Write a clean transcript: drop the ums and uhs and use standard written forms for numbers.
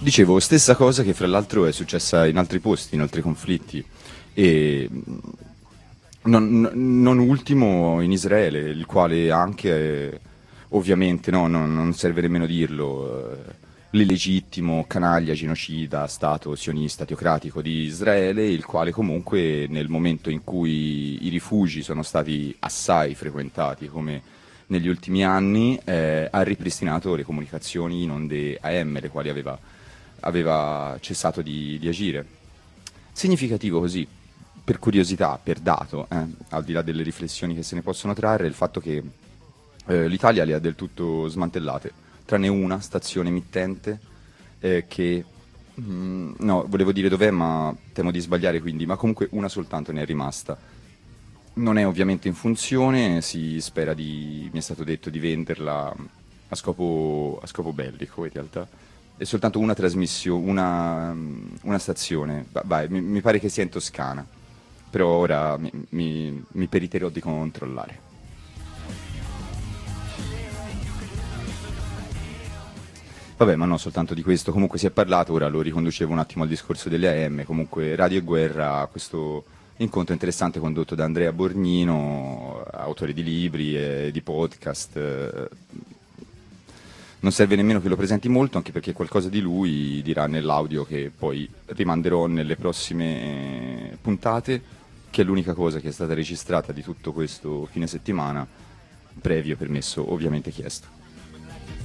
Dicevo, stessa cosa che fra l'altro è successa in altri posti, in altri conflitti, e non ultimo in Israele, il quale anche, ovviamente, no, non serve nemmeno dirlo, l'illegittimo canaglia genocida stato sionista teocratico di Israele, il quale comunque nel momento in cui i rifugi sono stati assai frequentati come negli ultimi anni, ha ripristinato le comunicazioni in onde AM, le quali aveva cessato di agire. Significativo così, per curiosità, per dato, al di là delle riflessioni che se ne possono trarre, il fatto che l'Italia le ha del tutto smantellate, tranne una stazione emittente che, no, volevo dire dov'è, ma temo di sbagliare, quindi, ma comunque una soltanto ne è rimasta. Non è ovviamente in funzione, si spera mi è stato detto di venderla a scopo bellico in realtà. È soltanto una trasmissione, una stazione, vai, mi pare che sia in Toscana, però ora mi periterò di controllare. Vabbè, ma no, soltanto di questo, comunque si è parlato, ora lo riconducevo un attimo al discorso delle AM, comunque Radio e Guerra, questo incontro interessante condotto da Andrea Borgnino, autore di libri e di podcast. Non serve nemmeno che lo presenti molto, anche perché qualcosa di lui dirà nell'audio che poi rimanderò nelle prossime puntate, che è l'unica cosa che è stata registrata di tutto questo fine settimana, previo permesso ovviamente chiesto.